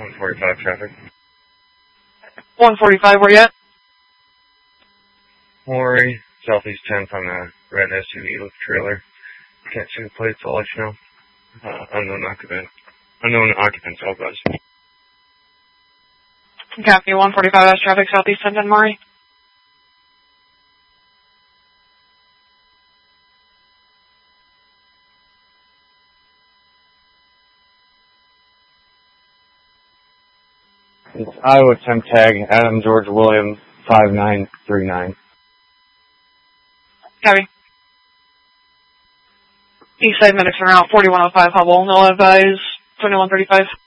145 traffic. 145, where you at? Maury, southeast 10th on a red SUV with trailer. Can't see the plates, I'll let you know. Unknown occupants, all guys. Copy, 145 traffic, southeast 10th, Maury. It's Iowa temp tag, Adam George Williams, 5939. Copy. East side medics are out, 4105 Hubble, no advise, 2135.